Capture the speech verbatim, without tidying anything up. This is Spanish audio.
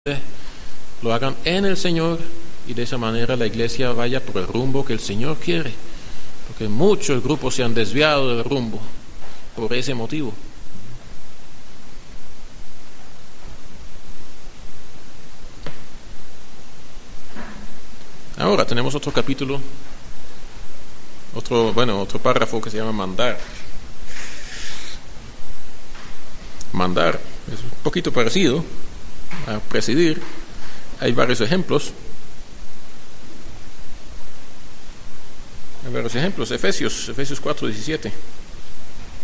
lo hagan en el Señor y de esa manera la iglesia vaya por el rumbo que el Señor quiere, porque muchos grupos se han desviado del rumbo por ese motivo. Ahora tenemos otro capítulo, otro, bueno, otro párrafo que se llama mandar. Mandar es un poquito parecido a presidir. Hay varios ejemplos. Hay varios ejemplos. Efesios, Efesios cuatro diecisiete.